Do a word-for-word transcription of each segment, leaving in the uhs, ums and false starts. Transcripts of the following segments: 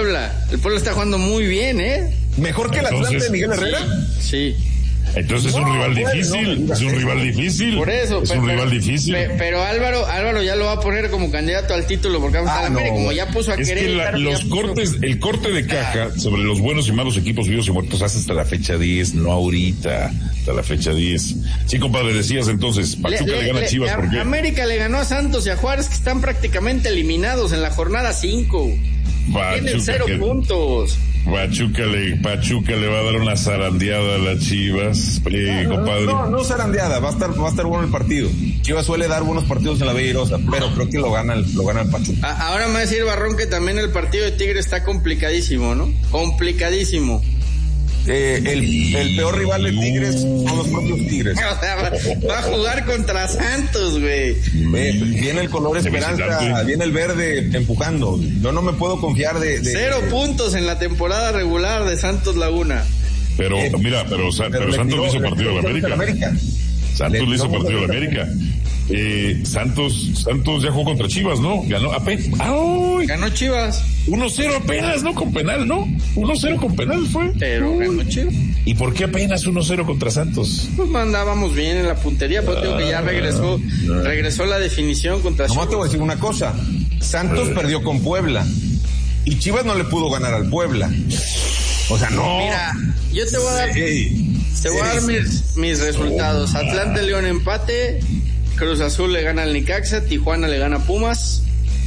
Puebla. El Puebla está jugando muy bien, ¿eh? ¿Mejor que el Atlante de Miguel Herrera? Sí. sí. Entonces es un no, rival bueno, difícil, no, es un rival difícil. Por eso, es pero, un rival difícil. Pero, pero Álvaro, Álvaro ya lo va a poner como candidato al título porque vamos ah, a estar no. como ya puso a es querer. Que la, los cortes, puso... el corte de caja ah. sobre los buenos y malos equipos vivos y muertos hace hasta la fecha diez, no ahorita, hasta la fecha diez. Sí, compadre, decías entonces, Pachuca le, le, le gana a Chivas, ¿por qué? América le ganó a Santos y a Juárez, que están prácticamente eliminados en la jornada cinco. Tienen cero que... puntos. Pachuca le, Pachuca le va a dar una zarandeada a las Chivas, eh, no, compadre. No, no, no zarandeada, va a estar, va a estar bueno el partido. Chivas suele dar buenos partidos en la Bella Irosa, pero creo que lo gana el, lo gana el Pachuca. A, ahora me va a decir Barrón que también el partido de Tigre está complicadísimo, ¿no? Complicadísimo. Eh, el, el peor rival de Tigres son los propios Tigres. O sea, va, va a jugar contra Santos, güey. Eh, viene el color esperanza, viene el verde empujando. Yo no me puedo confiar de... de Cero de, puntos en la temporada regular de Santos Laguna. Pero, eh, mira, pero, pero, pero Santos le hizo partido a la América. América. Santos le hizo partido a la América. Eh, Santos, Santos ya jugó contra Chivas, ¿no? Ganó apenas. ¡Ay! Ganó Chivas. uno cero apenas, ¿no? Con penal, ¿no? uno cero con penal fue. Pero Uy. ganó Chivas. ¿Y por qué apenas uno cero contra Santos? Pues mandábamos bien en la puntería, pero ah, digo que ya regresó, ah, regresó la definición contra Chivas. No te voy a decir una cosa. Santos eh. perdió con Puebla. Y Chivas no le pudo ganar al Puebla. O sea, no. Mira, yo te voy a dar, sí. te voy a dar mis, mis resultados. Atlante León empate. Cruz Azul le gana al Necaxa, Tijuana le gana a Pumas,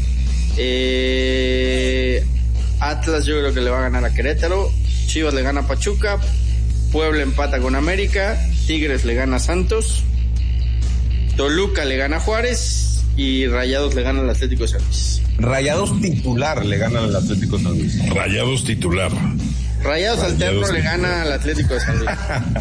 eh, Atlas yo creo que le va a ganar a Querétaro, Chivas le gana a Pachuca, Puebla empata con América, Tigres le gana a Santos, Toluca le gana a Juárez y Rayados le gana al Atlético de San Luis. Rayados titular le gana al Atlético de San Luis. Rayados titular. Rayados, Rayados alterno titular. Le gana al Atlético de San Luis.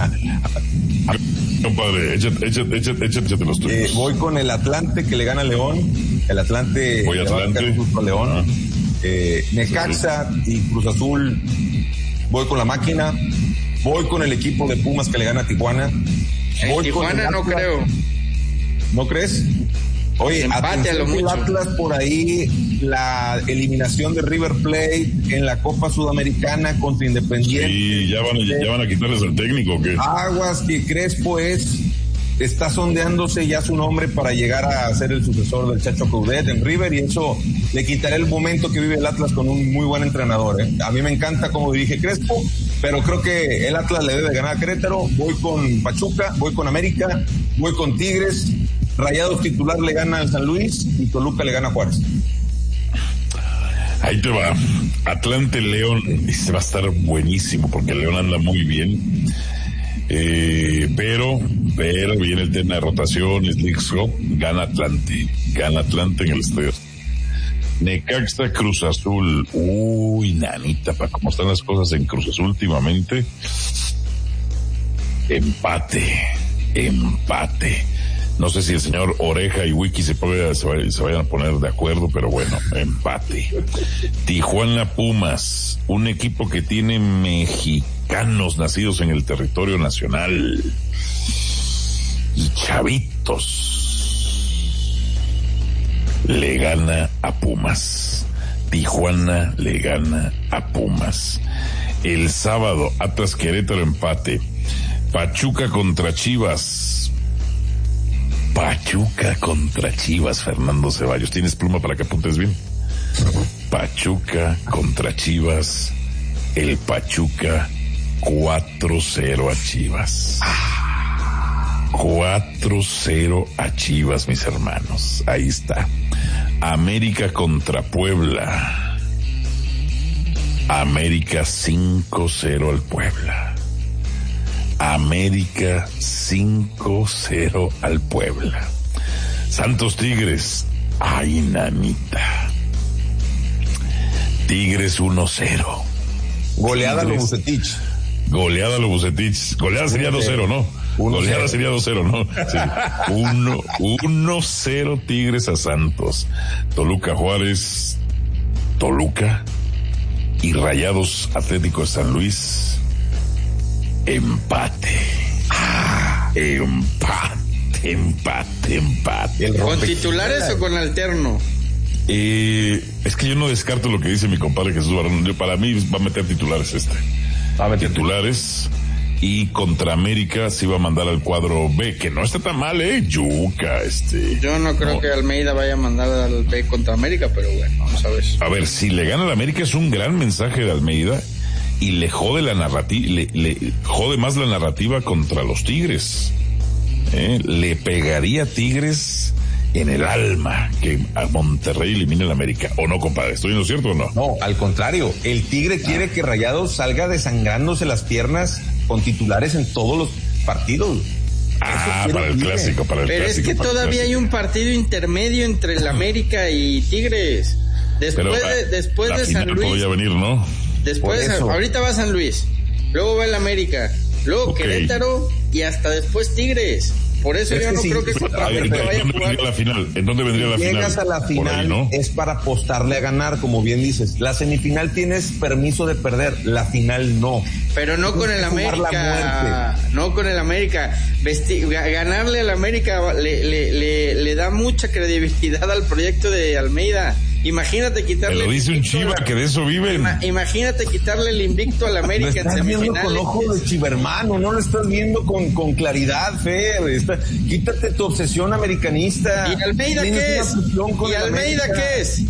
Compadre, échate, échate, échate, échate los tuyos. Eh, voy con el Atlante que le gana a León. El Atlante voy le Atlante. va a ganar a León. Ah. Eh, Necaxa sí. y Cruz Azul. Voy con la máquina. Voy con el equipo de Pumas que le gana a Tijuana. Voy Tijuana con no creo. ¿No crees? Oye, empate a lo mucho. Atlas por ahí, la eliminación de River Plate en la Copa Sudamericana contra Independiente. Sí, ya van, a, ya van a quitarles al técnico, ¿o qué? Aguas que Crespo es, está sondeándose ya su nombre para llegar a ser el sucesor del Chacho Coudet en River, y eso le quitará el momento que vive el Atlas con un muy buen entrenador, ¿eh? A mí me encanta cómo dirige Crespo, pero creo que el Atlas le debe ganar a Querétaro. Voy con Pachuca, voy con América, voy con Tigres. Rayados titular le gana al San Luis y Toluca le gana a Juárez. Ahí te va. Atlante León, ese va a estar buenísimo porque León anda muy bien. Eh, pero, pero viene el tema de rotaciones, League Cup, gana Atlante, gana Atlante en el estadio. Necaxa Cruz Azul. Uy, nanita, para cómo están las cosas en Cruz Azul últimamente. Empate, empate. No sé si el señor Oreja y Wiki se, puede, se, vay, se vayan a poner de acuerdo, pero bueno, empate. Tijuana Pumas, un equipo que tiene mexicanos nacidos en el territorio nacional y chavitos. Le gana a Pumas. Tijuana le gana a Pumas. El sábado, Atlas Querétaro empate. Pachuca contra Chivas. Pachuca contra Chivas, Fernando Ceballos. ¿Tienes pluma para que apuntes bien? Pachuca contra Chivas. El Pachuca cuatro cero a Chivas. cuatro cero a Chivas, mis hermanos. Ahí está. América contra Puebla. América cinco cero al Puebla. América cinco cero al Puebla. Santos Tigres. Ay, nanita. Tigres uno cero. Goleada lo Bucetich. Goleada lo Bucetich. Goleada sería dos cero, ¿no? Goleada sería dos cero, ¿no? Sí. uno cero Tigres a Santos. Toluca Juárez. Toluca. Y Rayados Atlético de San Luis. Empate. Ah, empate, empate, empate. ¿Con titulares o con alterno? Eh, es que yo no descarto lo que dice mi compadre Jesús Barrón. Yo, para mí va a meter titulares este. Va a meter titulares. Y contra América se iba a mandar al cuadro B, que no está tan mal, eh, Yuca, este. Yo no creo no. que Almeida vaya a mandar al B contra América, pero bueno, vamos a ver. A ver, si le gana al América es un gran mensaje de Almeida y le jode la narrativa, le, le jode más la narrativa contra los Tigres. Eh, le pegaría a Tigres en el alma que a Monterrey elimine el América. ¿O no, compadre? ¿Estoy en lo cierto o no? No, al contrario. El Tigre quiere ah. que Rayados salga desangrándose las piernas con titulares en todos los partidos. Ah, para el clásico, para el Pero clásico. Pero es que todavía hay un partido intermedio entre el América y Tigres. Después Pero, de, después la de final San Luis. podría venir, ¿no? Después de San, ahorita va San Luis, luego va el América, luego okay. Querétaro y hasta después Tigres. Por eso es yo que no sí, creo que contra América vaya a jugar. La final? ¿En dónde vendría la final? Llegas a la final, ahí, ¿no? Es para apostarle a ganar, como bien dices. La semifinal tienes permiso de perder, la final no. Pero no con el América, no con el América. Vesti- ganarle al América le, le, le, le da mucha credibilidad al proyecto de Almeida. Imagínate quitarle. Te lo dice un Chiva que de eso viven. Ima, imagínate quitarle el invicto al América en semifinales. Lo estás viendo con ojo de chivermano, no lo estás viendo con, con claridad, Fer. Está, quítate tu obsesión americanista. ¿Y Almeida qué es? ¿Y Almeida qué es?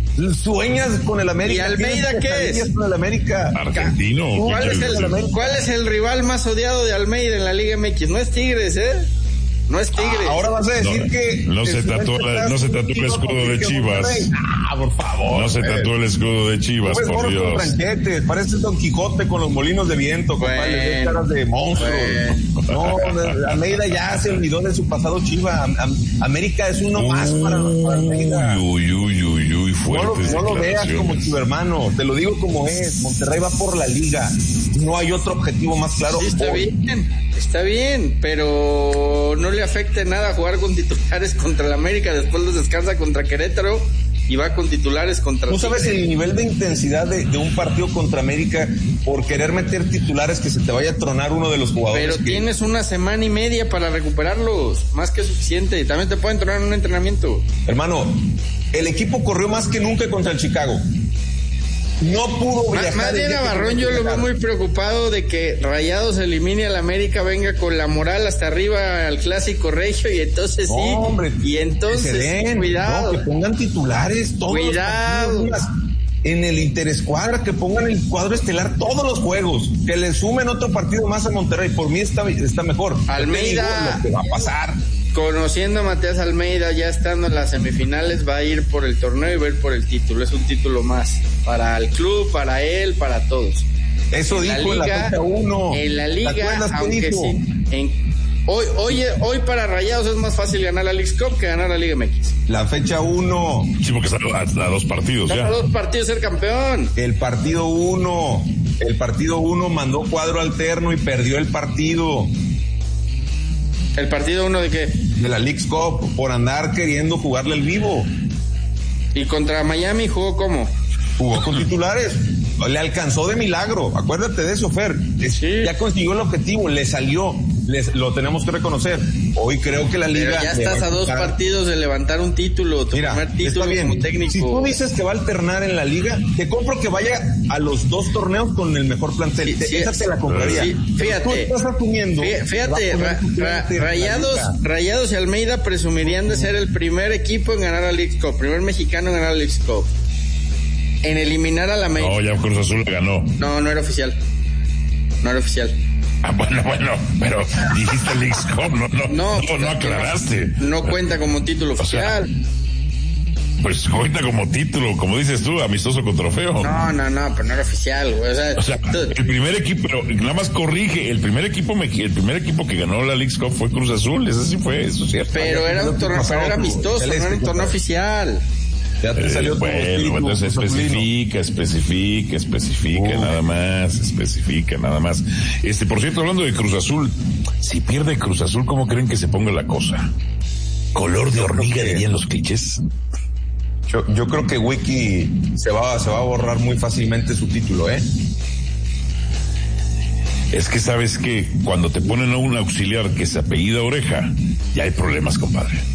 Sueñas con el América. ¿Y Almeida qué es? Con el América. Argentino. ¿Cuál es, el, ¿Cuál es el rival más odiado de Almeida en la Liga M X? No es Tigres, ¿eh? No es Tigres. Ah, ahora vas a decir no, que... No se tatuó no se tatuó el escudo de Chivas. Ah, por favor. No se tatuó el escudo de Chivas, pues por Dios. Tranquetes, parece Don Quijote con los molinos de viento, bueno, compadre, de caras de monstruos. Bueno. No, Almeida ya se olvidó de su pasado Chiva. América es uno más para, para Almeida. Uy, uy, uy, uy, fuertes No, no lo veas como chivo hermano, te lo digo como es. Monterrey va por la liga. No hay otro objetivo más claro. Sí, está hoy. bien, está bien, pero no le afecta nada jugar con titulares contra el América, después los descansa contra Querétaro y va con titulares contra... ¿Tú sabes el nivel de intensidad de, de un partido contra América por querer meter titulares que se te vaya a tronar uno de los jugadores? Pero que... tienes una semana y media para recuperarlos, más que suficiente, también te pueden tronar en un entrenamiento. Hermano, el equipo corrió más que nunca contra el Chicago. No pudo viajar. Más bien a Barrón yo lo veo muy preocupado de que Rayados elimine al América, venga con la moral hasta arriba al clásico regio y entonces no, sí. Hombre, y entonces den, cuidado. No, que pongan titulares todos cuidado. Los en el interescuadra, que pongan el cuadro estelar todos los juegos, que le sumen otro partido más a Monterrey. Por mí está, está mejor. Almeida, lo que va a pasar. Conociendo a Matías Almeida, ya estando en las semifinales, va a ir por el torneo y va a ir por el título. Es un título más para el club, para él, para todos. Eso en dijo la liga, en la fecha uno. En la liga, aunque sí. En, hoy, hoy, hoy para Rayados es más fácil ganar la Leagues Cup que ganar la Liga M X. La fecha uno. Sí, porque está a, a dos partidos está ya. A dos partidos ser campeón. El partido uno. El partido uno mandó cuadro alterno y perdió el partido. ¿El partido uno de qué? De la Leagues Cup, por andar queriendo jugarle el vivo. ¿Y contra Miami jugó cómo? Jugó con titulares. Le alcanzó de milagro. Acuérdate de eso, Fer. Sí. Ya consiguió el objetivo, le salió. Les, lo tenemos que reconocer. Hoy creo que la liga... Pero ya estás a, a dos partidos de levantar un título, tu Mira, primer título como técnico. Si tú dices que va a alternar en la liga, te compro que vaya a los dos torneos con el mejor plantel. Sí, sí, esa te la compraría. Sí, fíjate. Tú estás asumiendo... Fíjate, ra, ra, Rayados, Rayados y Almeida presumirían de ser el primer equipo en ganar la Leagues Cup, primer mexicano en ganar la Leagues Cup. En eliminar a la América. No, ya Cruz Azul ganó. No, no era oficial. No era oficial. Ah, bueno, bueno, pero dijiste Leagues Cup, no, no, no, no, no aclaraste. No, no cuenta como título oficial. O sea, pues cuenta como título, como dices tú, amistoso con trofeo. No, no, no, pero no era oficial, güey. O sea, o sea tú... el primer equipo, pero nada más corrige, el primer equipo el primer equipo que ganó la Leagues Cup fue Cruz Azul, eso sí fue, eso es cierto. Pero era un torneo, pero era amistoso, no era un torneo oficial. Ya te salió eh, bueno, bueno, entonces especifica, especifica, especifica, oh. nada más, especifica, nada más. Este, por cierto, hablando de Cruz Azul, si pierde Cruz Azul, ¿cómo creen que se ponga la cosa? ¿Color de hormiga dirían los clichés? Yo, yo creo que Wiki se va, se va a borrar muy fácilmente su título, ¿eh? Es que sabes que cuando te ponen a un auxiliar que se apellida Oreja, ya hay problemas, compadre.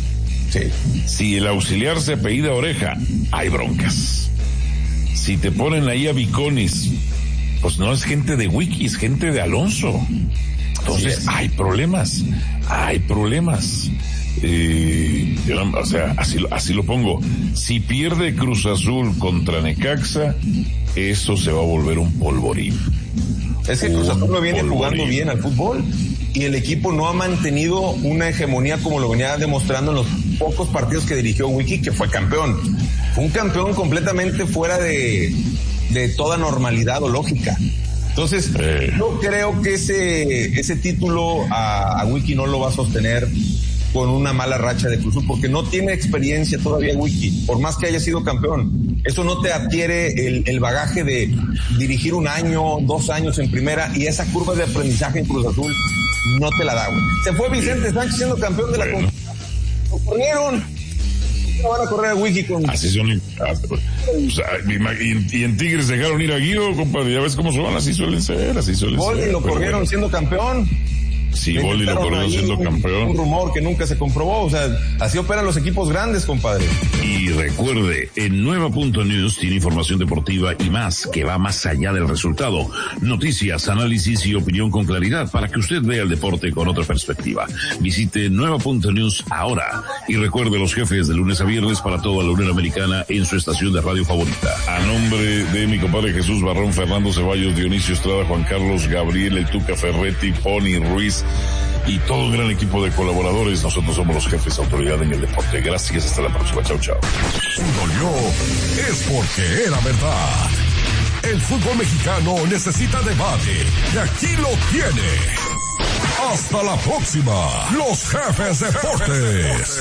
Sí. Si el auxiliar se apellida Oreja, hay broncas. Si te ponen ahí a Viconis, pues no es gente de Wiki, es gente de Alonso. Entonces hay problemas, hay problemas. Eh, yo, o sea, así, así lo pongo. Si pierde Cruz Azul contra Necaxa, eso se va a volver un polvorín. Es que Cruz Azul no viene jugando bien al fútbol y el equipo no ha mantenido una hegemonía como lo venía demostrando en los pocos partidos que dirigió Wiki, que fue campeón. Fue un campeón completamente fuera de, de toda normalidad o lógica. Entonces, eh. yo creo que ese, ese título a, a Wiki no lo va a sostener con una mala racha de Cruz Azul, porque no tiene experiencia todavía Wiki, por más que haya sido campeón. Eso no te adquiere el, el bagaje de dirigir un año, dos años en primera, y esa curva de aprendizaje en Cruz Azul no te la da, güey. Se fue Vicente Sánchez siendo campeón de la bueno. Lo corrieron. No van a correr a Wiki con... Así son... O sea, y, y en Tigres dejaron ir a Guido, compadre, ya ves cómo son, así suelen ser, así suelen Boldi ser. Y lo corrieron bueno. siendo campeón. Sí, Boldi lo corrió siendo un, campeón. Un rumor que nunca se comprobó, o sea, así operan los equipos grandes, compadre. Y recuerde, en Nueva punto news tiene información deportiva y más, que va más allá del resultado. Noticias, análisis y opinión con claridad para que usted vea el deporte con otra perspectiva. Visite Nueva punto news ahora. Y recuerde los jefes de lunes a viernes para toda la Unión Americana en su estación de radio favorita. A nombre de mi compadre Jesús Barrón, Fernando Ceballos, Dionisio Estrada, Juan Carlos Gabriel, el Tuca Ferretti, Pony Ruiz y todo un gran equipo de colaboradores, nosotros somos los jefes autoridad en el deporte. Gracias, hasta la próxima. Chao, chao. Si dolió, es porque era verdad. El fútbol mexicano necesita debate y aquí lo tiene. Hasta la próxima, los jefes deportes.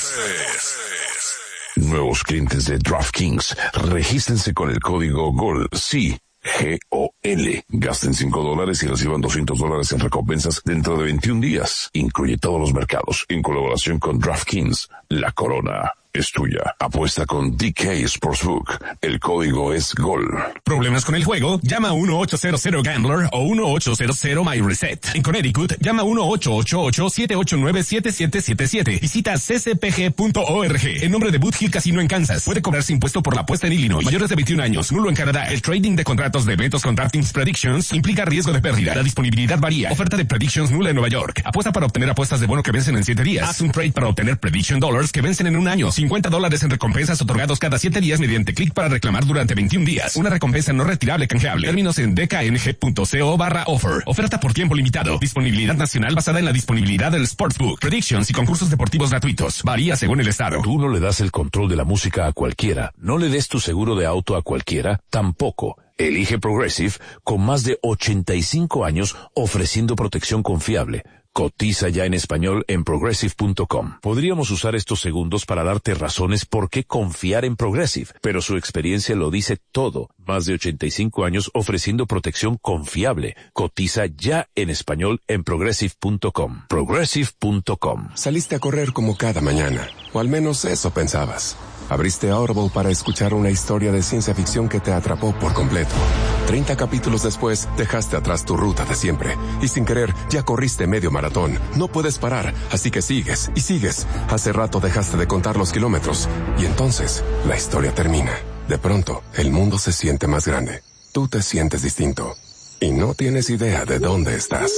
Nuevos clientes de DraftKings, regístrense con el código GOL, sí, G O L. Gasten cinco dólares y reciban doscientos dólares en recompensas dentro de veintiún días. Incluye todos los mercados, en colaboración con DraftKings. La corona es tuya. Apuesta con D K Sportsbook. El código es GOL. ¿Problemas con el juego? Llama a uno ocho cero cero Gambler o uno ocho cero cero My Reset. En Connecticut, llama a uno ocho ocho ocho siete ocho nueve siete siete siete siete. Visita c c p g punto org. En nombre de Boot Hill Casino en Kansas. Puede cobrarse impuesto por la apuesta en Illinois. Mayores de veintiún años. Nulo en Canadá. El trading de contratos de eventos con DraftKings Predictions implica riesgo de pérdida. La disponibilidad varía. Oferta de Predictions nula en Nueva York. Apuesta para obtener apuestas de bono que vencen en siete días. Haz un trade para obtener Prediction Dollars que vencen en un año. cincuenta dólares en recompensas otorgados cada siete días mediante clic para reclamar durante veintiún días. Una recompensa no retirable canjeable. Términos en d k n g punto co barra offer. Oferta por tiempo limitado. Disponibilidad nacional basada en la disponibilidad del Sportsbook. Predictions y concursos deportivos gratuitos. Varía según el estado. Tú no le das el control de la música a cualquiera. No le des tu seguro de auto a cualquiera. Tampoco. Elige Progressive con más de ochenta y cinco años ofreciendo protección confiable. Cotiza ya en español en progressive punto com. Podríamos usar estos segundos para darte razones por qué confiar en Progressive, pero su experiencia lo dice todo. Más de ochenta y cinco años ofreciendo protección confiable. Cotiza ya en español en progressive punto com. progressive punto com. Saliste a correr como cada mañana, o al menos eso pensabas. Abriste Audible para escuchar una historia de ciencia ficción que te atrapó por completo. Treinta capítulos después, dejaste atrás tu ruta de siempre. Y sin querer, ya corriste medio maratón. No puedes parar, así que sigues y sigues. Hace rato dejaste de contar los kilómetros. Y entonces, la historia termina. De pronto, el mundo se siente más grande. Tú te sientes distinto. Y no tienes idea de dónde estás.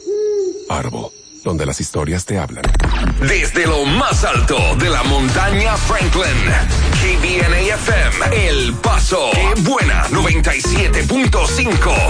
Audible, donde las historias te hablan. Desde lo más alto de la montaña Franklin, K B N A F M, El Paso, Qué Buena, noventa y siete punto cinco.